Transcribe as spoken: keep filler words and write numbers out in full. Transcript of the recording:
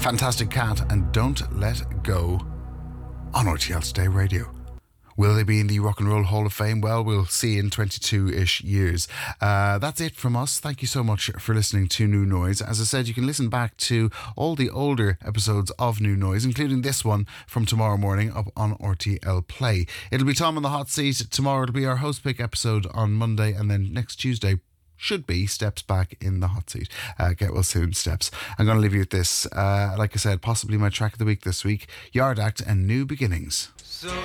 Fantastic Cat and Don't Let Go on R T L Today Radio. Will they be in the Rock and Roll Hall of Fame? Well, we'll see in twenty-two-ish years. Uh, that's it from us. Thank you so much for listening to New Noise. As I said, you can listen back to all the older episodes of New Noise, including this one from tomorrow morning up on R T L Play. It'll be Tom on the hot seat. Tomorrow it'll be our host pick episode on Monday, and then next Tuesday should be Steps back in the hot seat. Uh, get well soon, Steps. I'm going to leave you with this. Uh, like I said, possibly my track of the week this week, Yard Act and New Beginnings.